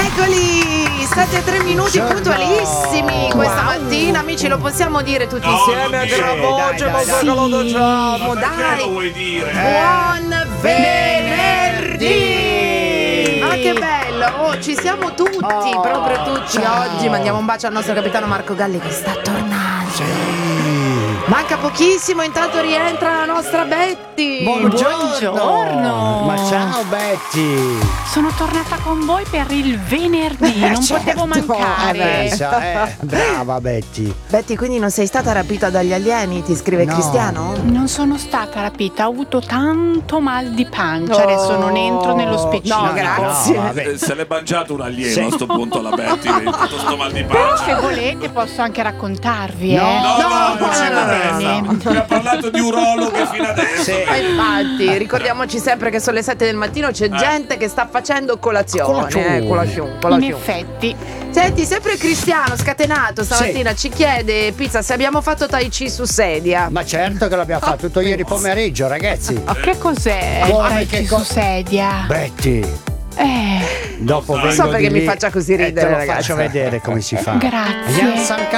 Eccoli, 7:03 puntualissimi questa mattina, amici, lo possiamo dire tutti insieme a gran voce, ma dai. lo diciamo, Perché lo dai. vuoi dire? Buon venerdì! Ma che bello, ci siamo tutti, proprio tutti oggi. Mandiamo un bacio al nostro capitano Marco Galli che sta tornando. Manca pochissimo, intanto rientra la nostra Betty. Buongiorno. Ma ciao Betty. Sono tornata con voi per il venerdì, non potevo mancare. Brava Betty. Betty, quindi non sei stata rapita dagli alieni, ti scrive No. Cristiano? Non sono stata rapita, ho avuto tanto mal di pancia, adesso non entro nello specifico. No, grazie. No, vabbè. Se l'è mangiato un alieno Sì. a sto punto la Betty, tutto sto mal di Però pancia. se volete posso anche raccontarvi, No. No, non ci va interessa. bene. Abbiamo parlato di urologhe fino adesso. Sì. Ma infatti, ricordiamoci sempre che sono le 7 del mattino, c'è gente che sta facendo colazione. Colazione. In effetti, Senti, sempre Cristiano, scatenato, stamattina ci chiede, Pizza, se abbiamo fatto Tai Chi su sedia. Ma certo che l'abbiamo fatto tutto ieri pomeriggio, ragazzi. che cos'è? Come Tai che Chi su sedia. Betty, dopo Non vengo so perché di mi lì faccia così e ridere, te lo ragazzi. faccio vedere come si fa. Grazie.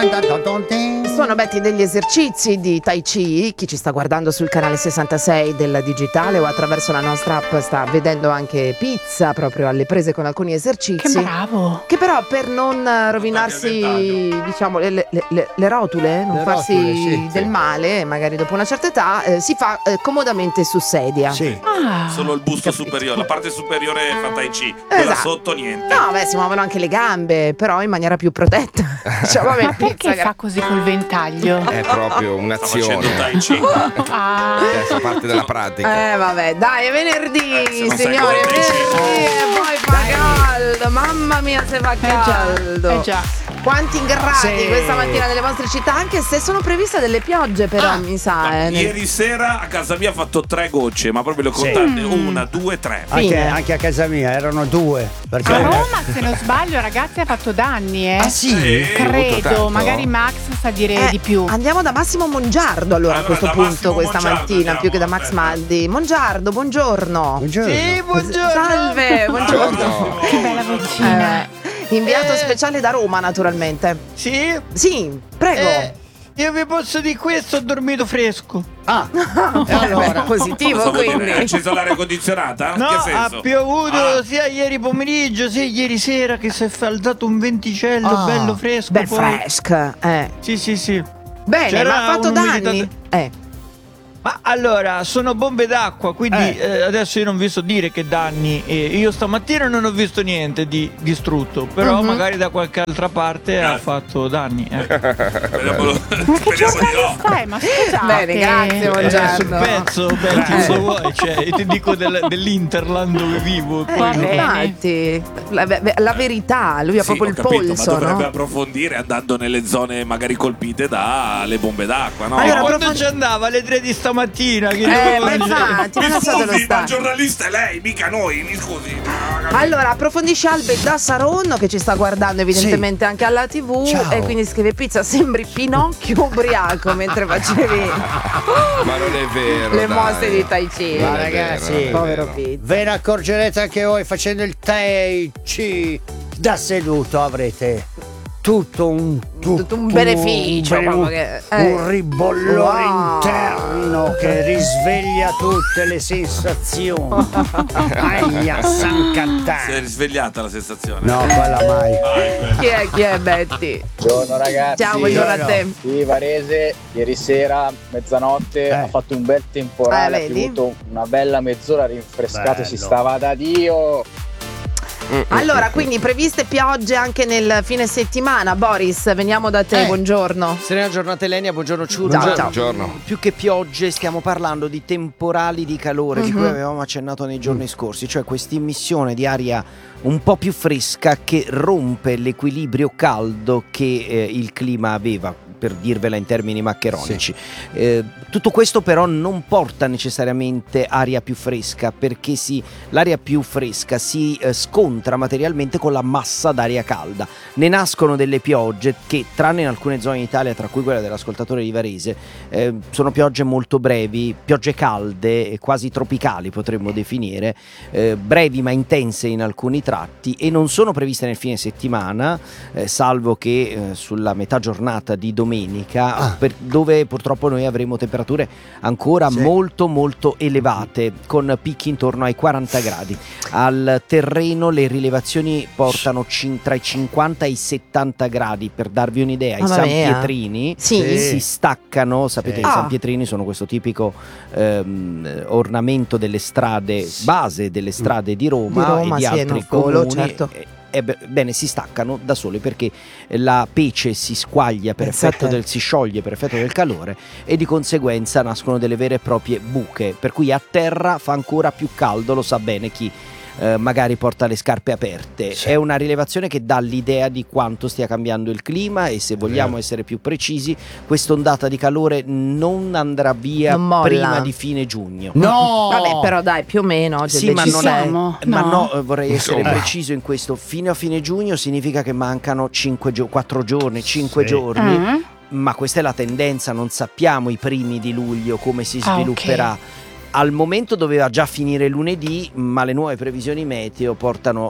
Sono Betty degli esercizi di Tai Chi. Chi ci sta guardando sul canale 66 del digitale o attraverso la nostra app sta vedendo anche Pizza proprio alle prese con alcuni Che esercizi. bravo. Che però per non rovinarsi, diciamo, le rotule, non Le farsi rotule, sì, del sì. male, magari dopo una certa età, si fa comodamente su sedia. Sì. Ah, Solo il busto superiore, la parte superiore fa Tai Chi, quella Esatto. sotto niente. No, beh, si muovono anche le gambe, però in maniera più protetta. Diciamo, vabbè, ma perché Pizza, fa così col ventaglio? È proprio Sta facendo un'azione. Tai Chi. Ah, Fa parte della pratica. vabbè, dai, è venerdì, se non sai signori, è cosa dici. venerdì e poi fa caldo, mamma mia se fa caldo. eh già. Quanti gradi Sì. questa mattina nelle vostre città, anche se sono previste delle piogge però, mi sa. Ma ieri sera a casa mia ha fatto 3 gocce, ma proprio le ho Sì. contate. 1, 2, 3. Fine. Anche a casa mia erano 2. Perché A Roma, se non sbaglio, ragazzi, ha fatto danni, Ah sì? Credo, tanto? magari Max sa dire di più. Andiamo da Massimo Mongiardo allora a Allora, questo da punto Massimo questa Mongiardo mattina, andiamo, più che da Max aspetta. Maldi. Mongiardo, buongiorno. Buongiorno. buongiorno. Salve, buongiorno. Buongiorno. Che bella vocina. Inviato speciale da Roma naturalmente. Sì? Sì, prego. Io vi posso dire questo, ho dormito fresco. Ah, e Beh, allora? positivo Cosa vuol dire? Hai quindi. acceso l'aria condizionata? No, Che ha senso? piovuto Ah. sia ieri pomeriggio sia ieri sera che si è faldato un venticello Ah, bello fresco. Bel poi. fresc. Sì, sì, sì. Bene, C'era ma ha fatto un'umidità danni? Ma allora, sono bombe d'acqua, quindi Eh. adesso io non vi so dire che danni. Io stamattina non ho visto niente di distrutto, però Mhm. magari da qualche altra parte ha fatto danni. Speriamo, Ma che speriamo di giornalista no. è? Ma scusate. Bene, grazie, Sul Mongiardo. pezzo, Betty, se vuoi, cioè, io ti dico dell'Interland dove vivo. Ma Va bene. infatti, la verità, lui ha Sì, proprio ho il capito, polso, ma dovrebbe no? approfondire andando nelle zone magari colpite dalle bombe d'acqua, no? Allora, E quando ci andava alle 3 di stamattina? Che ma infatti, mi non so dove scusi, sta. ma il giornalista è lei, mica noi, mi scusi. Allora, approfondisce Albe da Saronno che ci sta guardando evidentemente anche alla TV. Ciao. E quindi scrive: Pizza, sembri Pinocchio ubriaco mentre facevi Ma non è vero. le dai. mosse di Tai Chi. Non Ma è ragazzi, vero, non è Povero vero. Pizza. Ve ne accorgerete anche voi facendo il Tai Chi. Da seduto avrete tutto un beneficio, proprio che- un ribollore Wow. interno che risveglia tutte le sensazioni. Aia, san Si è cantare. risvegliata la sensazione. No, quella mai. Chi è Betty? Buongiorno ragazzi. Ciao, buongiorno a te. Qui Varese, ieri sera, mezzanotte, ha fatto un bel temporale, ha vedi? piovuto una bella mezz'ora, rinfrescato, si Bello. stava da Dio. Allora, quindi previste piogge anche nel fine settimana. Boris, veniamo da te, buongiorno. Serena giornata Elenia, buongiorno Ciurro. Ciao, ciao. Buongiorno. Più che piogge stiamo parlando di temporali di calore di cui avevamo accennato nei giorni scorsi, cioè questa immissione di aria un po' più fresca che rompe l'equilibrio caldo che il clima aveva. per dirvela in termini maccheronici. Tutto questo però non porta necessariamente aria più fresca, perché l'aria più fresca si scontra materialmente con la massa d'aria calda. Ne nascono delle piogge che, tranne in alcune zone d'Italia, tra cui quella dell'ascoltatore di Varese, sono piogge molto brevi, piogge calde, quasi tropicali potremmo definire, brevi ma intense in alcuni tratti, e non sono previste nel fine settimana, salvo che sulla metà giornata di domenica, dove purtroppo noi avremo temperature ancora molto molto elevate, con picchi intorno ai 40 gradi. Al terreno le rilevazioni portano tra i 50 e i 70 gradi, per darvi un'idea. I San Pietrini si staccano, sapete, i San Pietrini sono questo tipico ornamento delle strade, base delle strade di Roma e di altri comuni. Certo. Bene, si staccano da sole perché la pece si squaglia per si scioglie per effetto del calore, e di conseguenza nascono delle vere e proprie buche, per cui a terra fa ancora più caldo, lo sa bene chi magari porta le scarpe aperte. È una rilevazione che dà l'idea di quanto stia cambiando il clima, e se vogliamo essere più precisi, quest'ondata di calore non andrà via prima di fine giugno. Vabbè, però dai, più o meno oggi vorrei essere preciso in questo. Fino a fine giugno significa che mancano 4 giorni, 5 giorni, ma questa è la tendenza, non sappiamo i primi di luglio come si svilupperà. Al momento doveva già finire lunedì, ma le nuove previsioni meteo portano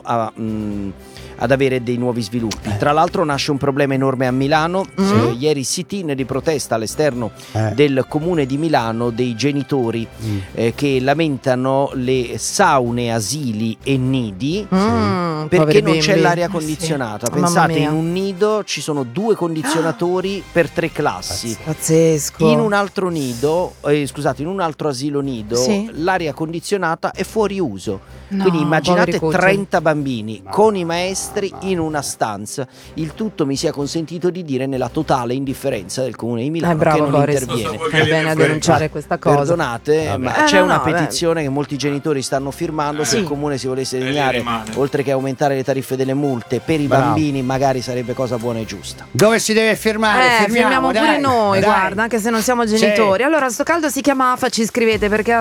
ad avere dei nuovi sviluppi. Tra l'altro nasce un problema enorme a Milano. Ieri sit-in di protesta all'esterno del comune di Milano dei genitori che lamentano le saune, asili e nidi perché non c'è l'aria condizionata. Pensate, in un nido ci sono 2 condizionatori per 3 classi. Pazzesco. In un altro nido, in un altro asilo nido, l'aria condizionata è fuori uso. Quindi immaginate 30 bambini con i maestri in una stanza. Il tutto, mi sia consentito di dire, nella totale indifferenza del comune di Milano, che non interviene. È bene a denunciare questa cosa. Perdonate, ma c'è una petizione che molti genitori stanno firmando. Se il comune si volesse degnare, oltre che aumentare le tariffe delle multe per i bambini, magari sarebbe cosa buona e giusta. Dove si deve firmare? Firmiamo pure noi, guarda, anche se non siamo genitori. Allora, sto caldo si chiama AFA, ci scrivete, perché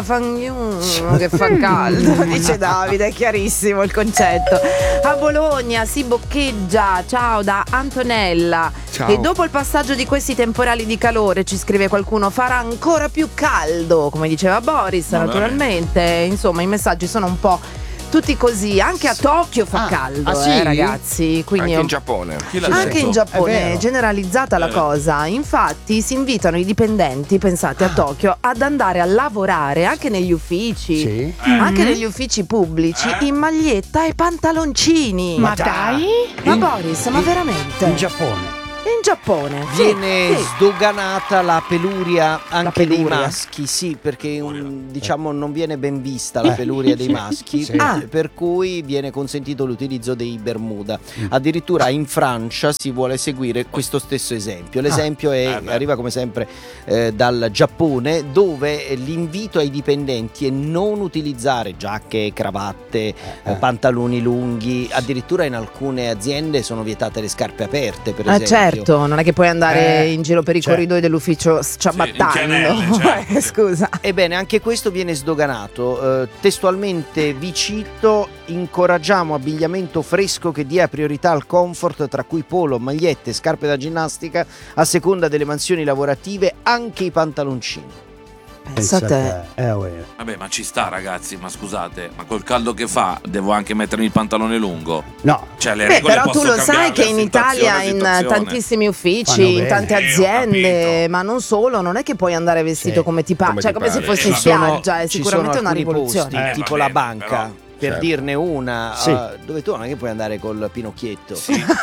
che fa caldo, dice Davide, è chiarissimo il concetto. A Bologna si boccheggia, ciao da Antonella. Ciao. E dopo il passaggio di questi temporali di calore, ci scrive qualcuno, farà ancora più caldo, come diceva Boris, naturalmente. Insomma, i messaggi sono un po' tutti così. Anche a Tokyo fa caldo, ragazzi. Quindi anche in Giappone. Anche in Giappone è generalizzata la cosa. Infatti si invitano i dipendenti, pensate, a Tokyo, ad andare a lavorare anche negli uffici, anche negli uffici pubblici, in maglietta e pantaloncini. Ma dai? Ma Boris, ma veramente? In Giappone. In Giappone viene sdoganata la peluria anche dei maschi, perché diciamo non viene ben vista la peluria dei maschi, per cui viene consentito l'utilizzo dei Bermuda. Addirittura in Francia si vuole seguire questo stesso esempio. L'esempio arriva come sempre dal Giappone, dove l'invito ai dipendenti è non utilizzare giacche, cravatte, pantaloni lunghi. Addirittura in alcune aziende sono vietate le scarpe aperte, per esempio. Certo, non è che puoi andare in giro per i corridoi dell'ufficio ciabattando. Scusa. Ebbene, anche questo viene sdoganato. Testualmente vi cito: incoraggiamo abbigliamento fresco che dia priorità al comfort, tra cui polo, magliette, scarpe da ginnastica, a seconda delle mansioni lavorative, anche i pantaloncini. Pensate. Vabbè, ma ci sta, ragazzi, ma scusate, ma col caldo che fa devo anche mettermi il pantalone lungo? No. Cioè, le regole però tu lo sai che in Italia, situazione. In tantissimi uffici, in tante aziende, ma non solo, non è che puoi andare vestito come ti pare, cioè come se fossi in spiaggia, è sicuramente una rivoluzione. Posti, tipo la banca. Per dirne una, dove tu non è che puoi andare col pinocchietto.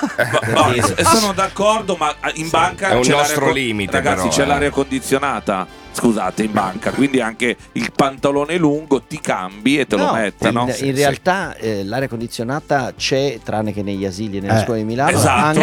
Sono d'accordo, ma in banca è un nostro limite, ragazzi, però, c'è l'aria condizionata. Scusate, in banca, quindi anche il pantalone lungo ti cambi e te lo metti, no? In realtà l'aria condizionata c'è, tranne che negli asili e nelle scuole di Milano,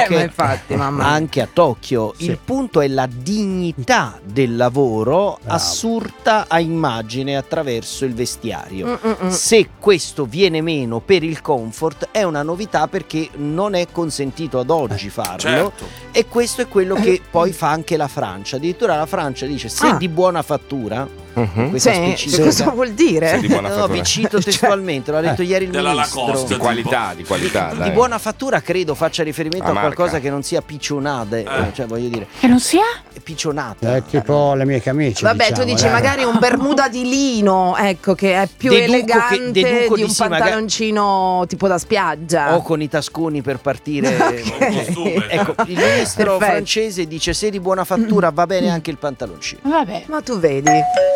anche a Tokyo. Il punto è la dignità del lavoro assurta a immagine attraverso il vestiario. Se questo viene meno per il comfort, è una novità perché non è consentito ad oggi farlo. Certo. E questo è quello che poi fa anche la Francia. Addirittura la Francia dice: se di buona fattura, questa specifica, cosa vuol dire? Di buona no, fattura. vi cito testualmente, l'ha detto ieri il Della ministro. Lacoste. Di qualità, di qualità. Di dai. buona fattura credo faccia riferimento La a marca. qualcosa che non sia piccionate, cioè voglio dire, Che non sia? piccionata. Tipo le mie camicie. Vabbè, diciamo, tu dici dai. magari un bermuda di lino, ecco, che è più elegante deduco di un sì, pantaloncino tipo da spiaggia. O con i tasconi per partire. costume. Ecco, il ministro Perfetto. francese dice: se di buona fattura va bene anche il pantaloncino. Vabbè. Ma tu vedi.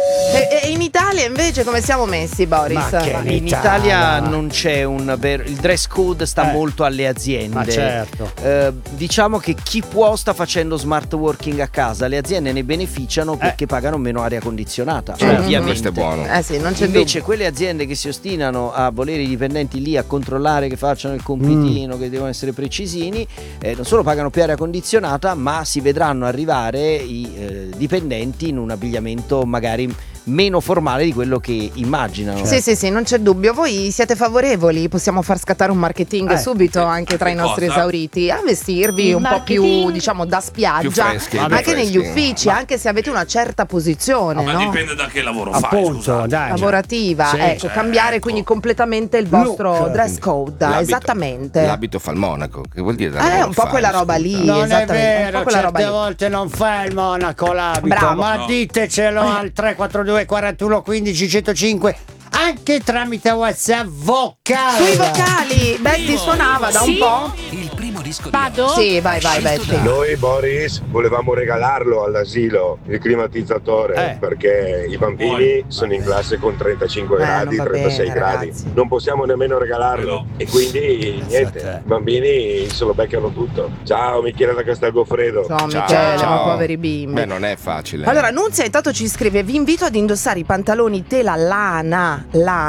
E in Italia invece come siamo messi, Boris? Ma che In Italia non c'è il dress code sta molto alle aziende. Ma certo. Diciamo che chi può sta facendo smart working a casa, le aziende ne beneficiano perché pagano meno aria condizionata. Ovviamente. Questo è buono. Sì, non c'è Invece dubbio. quelle aziende che si ostinano a volere i dipendenti lì a controllare che facciano il compitino, che devono essere precisini, non solo pagano più aria condizionata, ma si vedranno arrivare i dipendenti in un abbigliamento magari meno formale di quello che immaginano. Sì, non c'è dubbio. Voi siete favorevoli? Possiamo far scattare un marketing subito anche tra i nostri Cosa? esauriti a vestirvi Il un po' più, marketing. diciamo, da spiaggia, Più freschi, più anche negli freschi. uffici, anche se avete una certa posizione, Ma no? dipende da che lavoro fai, Appunto, scusate. dai. Lavorativa, Sì, ecco, cambiare quindi completamente il vostro Look. dress code, esattamente. L'abito fa il monaco. Che vuol dire? da È lavoro un po' fai, quella roba scusa? lì, Non è esattamente, un po' vero, quella roba certe lì. volte non fa il monaco l'abito, Bravo. ma No. ditecelo al 342 41 15 105 anche tramite WhatsApp vocale. Sui vocali, Betty suonava da un Sì. po'. Vado? Sì, vai Betty. Noi, Boris, volevamo regalarlo all'asilo il climatizzatore perché i bambini sono in classe con 35 gradi, non va 36 bene, gradi. ragazzi. Non possiamo nemmeno regalarlo e quindi niente, te. i bambini se lo beccano tutto. Ciao Michele da Castelgofredo. Ciao Ciao, Michele, ma ciao. poveri bimbi. Beh, non è facile. Allora, Nunzia intanto ci scrive: vi invito ad indossare i pantaloni tela lana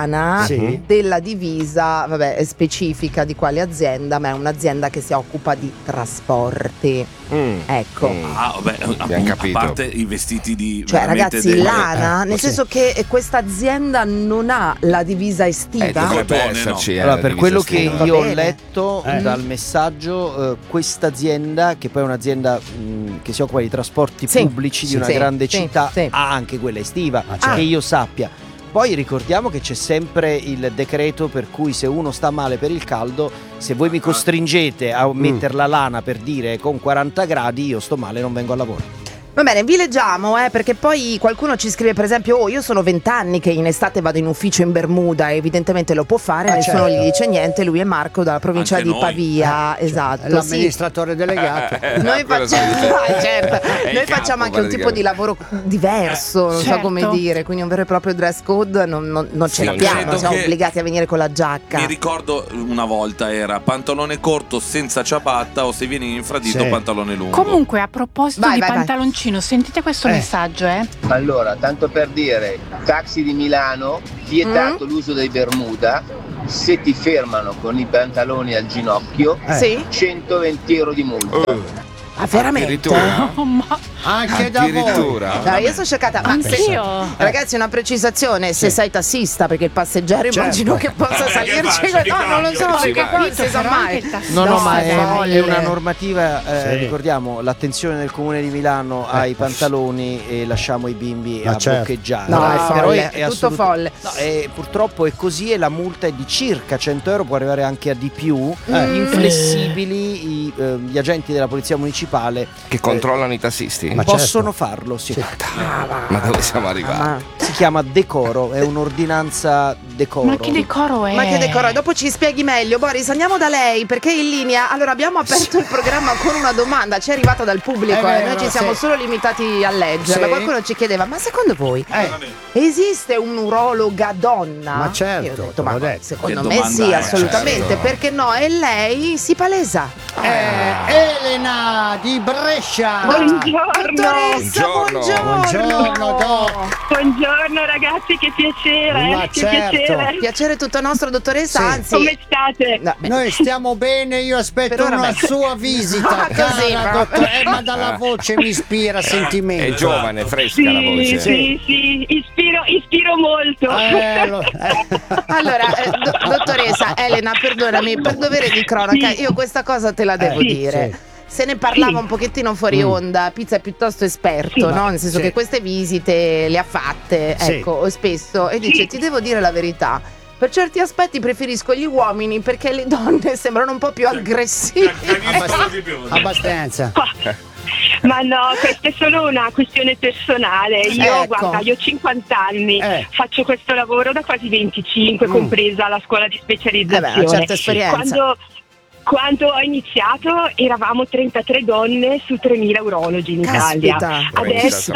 Sì. della divisa, vabbè, specifica di quale azienda, ma è un'azienda che si occupa di trasporti. Ecco. Ah, vabbè, Abbiamo capito. a parte i vestiti di Cioè, veramente ragazzi, delle- lana, nel senso che questa azienda non ha la divisa estiva. dovrebbe Cotone, esserci. Allora, la per divisa quello che estiva. io ho bene. letto dal messaggio, questa azienda, che poi è un'azienda che si occupa di trasporti Sì, pubblici di una sì, grande sì, città, sì. ha anche quella estiva, certo. che io sappia. Poi ricordiamo che c'è sempre il decreto per cui se uno sta male per il caldo, se voi mi costringete a mettere la lana per dire con 40 gradi, io sto male, non vengo al lavoro. Va bene, vi leggiamo, perché poi qualcuno ci scrive, per esempio: oh, io sono 20 anni che in estate vado in ufficio in Bermuda, e evidentemente lo può fare, nessuno certo. gli dice niente. Lui è Marco dalla provincia Anche di noi. Pavia, esatto. Sì. L'amministratore delegato. Noi quello facciamo, sì. certo. È il Noi capo, facciamo anche un tipo praticamente. di lavoro diverso, non so Certo. come dire, quindi un vero e proprio dress code non ce Sì, l'abbiamo, credo siamo che- obbligati a venire con la giacca. Mi ricordo una volta era pantalone corto senza ciabatta, o se vieni in infradito Sì. pantalone lungo. Comunque, a proposito Vai, di vai, vai. pantaloncino, sentite questo messaggio, Allora, tanto per dire, taxi di Milano, vietato l'uso dei Bermuda, se ti fermano con i pantaloni al ginocchio, Sì? 120 euro di multa. Ah, veramente? Addirittura? Oh, ma Anche da voi. Addirittura? No, io sono scioccata. Ma anch'io. ragazzi, una precisazione: se sei tassista, perché il passeggero immagino che possa salirci. faccia di No, non lo so, cambio. perché poi non si sa Però anche mai. il tassista. No, ma No, è folle. una normativa, Sì. ricordiamo l'attenzione del Comune di Milano ai pantaloni e lasciamo i bimbi Ma a certo. No, boccheggiare. è Però folle, è tutto folle. No, purtroppo è così, e la multa è di circa 100 euro, può arrivare anche a di più. Inflessibili gli agenti della polizia municipale Che controllano i tassisti? Ma possono certo. farlo, sì. Ma dove siamo arrivati? Si chiama decoro, è un'ordinanza decoro. Ma che decoro è? Ma che decoro, dopo ci spieghi meglio. Boris, andiamo da lei, perché in linea. Allora, abbiamo aperto il programma con una domanda, ci è arrivata dal pubblico, È vero, noi ci siamo sì. solo limitati a leggerla. Sì. Qualcuno ci chiedeva: ma secondo voi esiste un'urologa donna? Ma certo, Io ho detto, te l'ho ma detto. secondo Che me domanda sì, è? assolutamente. Certo. Perché no? E lei si palesa. Elena di Brescia. Dottoressa, Buongiorno. Buongiorno, Doc. Buongiorno ragazzi, che piacere, Ma che certo. piacere. Piacere tutto nostro, dottoressa. Sì. Anzi, Come state? no, beh, Noi stiamo bene, io Per aspetto ora una beh. sua visita, Ah, così, cara proprio. ma dalla voce mi ispira sentimento. È giovane, fresca la Sì, voce. sì, sì, ispira ispiro molto. Allora, dottoressa Elena, perdonami, per dovere di cronaca, io questa cosa te la devo dire. Se ne parlava un pochettino fuori onda. Pizza è piuttosto esperto, no? Nel senso che queste visite le ha fatte, ecco, spesso, e dice: ti devo dire la verità, per certi aspetti preferisco gli uomini perché le donne sembrano un po' più aggressive. Abbastanza. Ma no, questa è solo una questione personale. Io, guarda, io ho 50 anni, faccio questo lavoro da quasi 25, compresa la scuola di specializzazione. Una certa esperienza. Quando ho iniziato eravamo 33 donne su 3.000 urologi in Italia. Adesso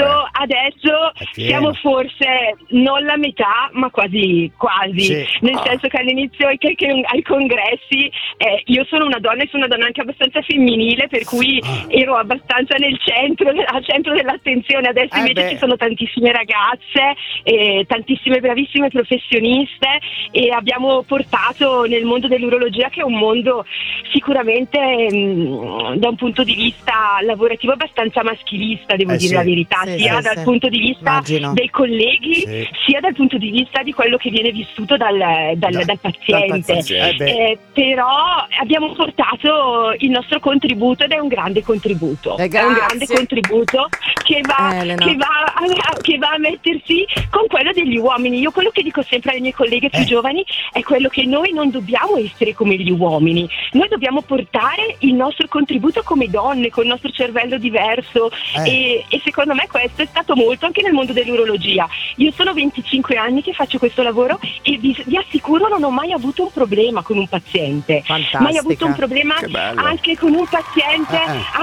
siamo forse non la metà, ma quasi. Nel senso che all'inizio ai congressi io sono una donna e sono una donna anche abbastanza femminile, per cui ero abbastanza al centro dell'attenzione. Adesso invece ci sono tantissime ragazze, tantissime bravissime professioniste, e abbiamo portato nel mondo dell'urologia, che è un mondo sicuramente da un punto di vista lavorativo abbastanza maschilista, devo dire la verità, sia dal punto di vista dei colleghi, sia dal punto di vista di quello che viene vissuto dal paziente. Però abbiamo portato il nostro contributo, ed è un grande contributo. È un grande contributo che va a mettersi con quello degli uomini. Io quello che dico sempre alle mie colleghe più giovani è quello che noi non dobbiamo essere come gli uomini, noi dobbiamo portare il nostro contributo come donne, con il nostro cervello diverso, e secondo me questo è stato molto anche nel mondo dell'urologia. Io sono 25 anni che faccio questo lavoro e vi assicuro non ho mai avuto un problema con un paziente. Fantastica. Mai avuto un problema anche con un paziente,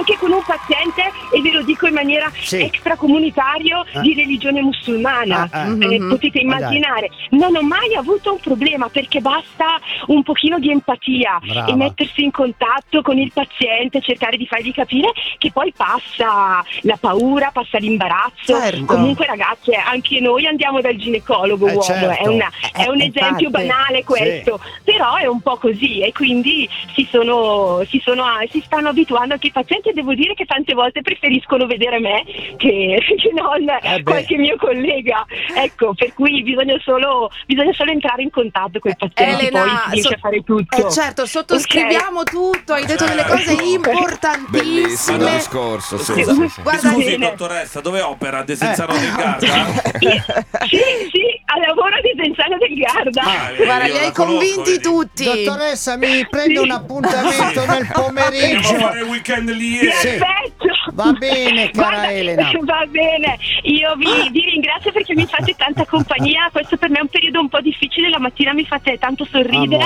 e ve lo dico in maniera extracomunitario, di religione musulmana. Potete immaginare, non ho mai avuto un problema, perché basta un pochino di empatia e mettersi in contatto con il paziente, cercare di fargli capire che poi passa la paura, passa l'imbarazzo. Comunque ragazze, anche noi andiamo dal ginecologo uomo, è un esempio banale questo, però è un po' così, e quindi si stanno abituando anche i pazienti, e devo dire che tante volte preferiscono vedere me che non qualche mio collega, ecco, per cui bisogna solo entrare in contatto con i pazienti. Elena, poi si riesce a fare tutto. Certo, sottoscriviamo tutto, hai detto delle cose importantissime. Bellissimo discorso. Scusi, dottoressa, dove opera? A Desenzano del Garda? Sì, al lavoro di Desenzano del Garda. Guarda, li hai convinti tutti. Dottoressa, mi prende un appuntamento nel pomeriggio. Fare il weekend lì. Va bene, cara Elena. Va bene, io vi ringrazio perché mi fate tanta compagnia. Questo per me è un periodo un po' difficile, la mattina mi fate tanto sorridere,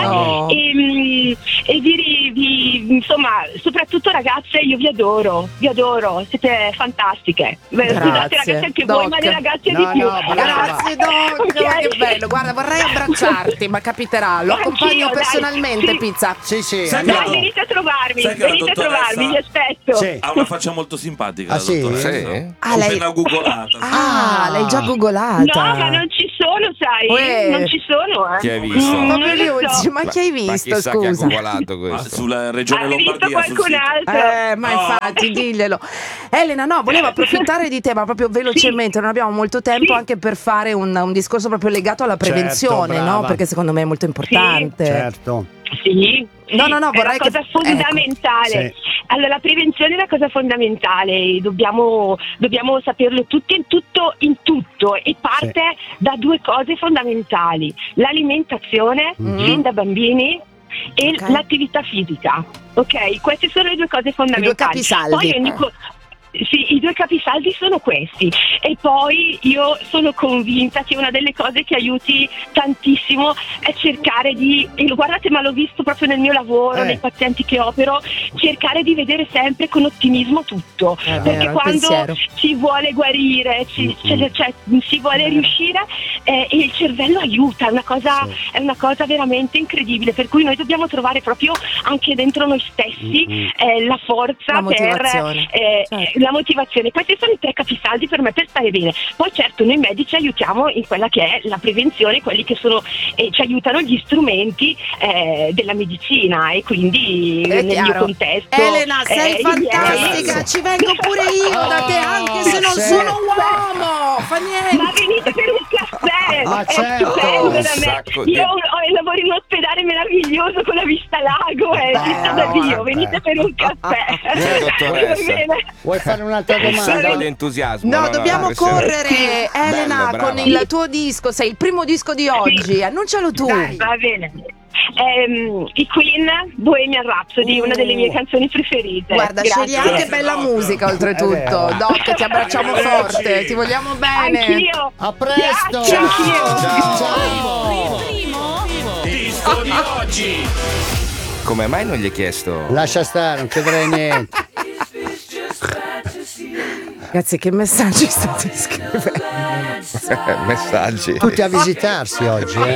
e insomma, soprattutto ragazze, io vi adoro, siete fantastiche. Scusate ragazzi, anche voi, ma le ragazze di più. Grazie Doc, che bello, guarda, vorrei abbracciarti, ma capiterà, lo accompagno personalmente. Pizza. Venite a trovarmi, vi aspetto. Ha una faccia molto simpatica, la dottoressa. L'hai appena googolata. L'hai già googolata? No, ma non ci sono, sai? Non ci sono, Chi hai visto? Ma chi hai visto, chissà scusa? chi ha googolato questo. Sulla regione Lombardia. Qualcun altro. Ma infatti, diglielo. Elena, volevo approfittare di te, ma proprio velocemente, non abbiamo molto tempo, anche per fare un discorso proprio legato alla prevenzione, no? Perché secondo me è molto importante. Certo. Sì. No, è una cosa fondamentale. Allora, la prevenzione è una cosa fondamentale, dobbiamo saperlo in tutto, e parte da due cose fondamentali: l'alimentazione fin da bambini e l'attività fisica. Ok, queste sono le due cose fondamentali. I due capisaldi. Poi i due capisaldi sono questi, e poi io sono convinta che una delle cose che aiuti tantissimo è cercare guardate, ma l'ho visto proprio nel mio lavoro, nei pazienti che opero, cercare di vedere sempre con ottimismo tutto, perché quando si vuole guarire, si vuole riuscire, e il cervello aiuta, è una cosa veramente incredibile, per cui noi dobbiamo trovare proprio anche dentro noi stessi la forza, la motivazione. Questi sono i tre capisaldi per me per stare bene. Poi certo, noi medici aiutiamo in quella che è la prevenzione, quelli che sono ci aiutano gli strumenti della medicina, e quindi nel mio contesto. Elena, sei fantastica, ci vengo pure io da te, anche se non sono uomo, fa niente. Ma venite per un caffè. Ma è certo. stupendo da me. sacco Io lavoro in un ospedale meraviglioso con la vista lago, è vista da Dio, venite per un caffè. Dottoressa. Vuoi fare un'altra Un domanda? sacco di entusiasmo. No, dobbiamo correre, Elena, Bello, con brava. il tuo disco. Sei il primo disco di oggi. Annuncialo tu. Va bene. I Queen, Bohemian Rhapsody, una delle mie canzoni preferite. Guarda, Grazie. scegli anche bella musica oltretutto. Doc, ti abbracciamo forte, ti vogliamo bene. Anch'io. A presto. Grazie, anch'io. Disco di oggi. Come mai non gli hai chiesto? Lascia stare, non chiederei niente. Ragazzi, che messaggi state scrivendo? Messaggi. Tutti a visitarsi oggi,